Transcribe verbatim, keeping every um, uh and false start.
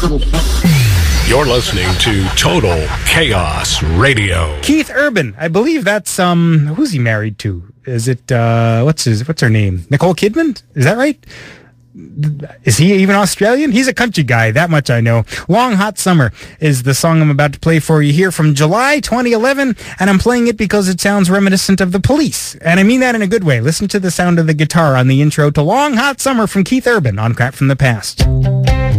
You're listening to Total Chaos Radio. Keith Urban, I believe that's um, who's he married to? Is it uh, what's his what's her name? Nicole Kidman? Is that right? Is he even Australian? He's a country guy, that much I know. Long Hot Summer is the song I'm about to play for you here from July twenty eleven, and I'm playing it because it sounds reminiscent of The Police, and I mean that in a good way. Listen to the sound of the guitar on the intro to Long Hot Summer from Keith Urban on Crap from the Past.